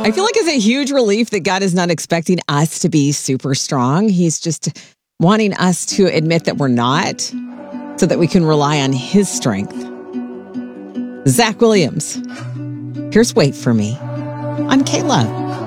I feel like it's a huge relief that God is not expecting us to be super strong. He's just wanting us to admit that we're not so that we can rely on his strength. Zach Williams. Here's Wait For Me on K-Love.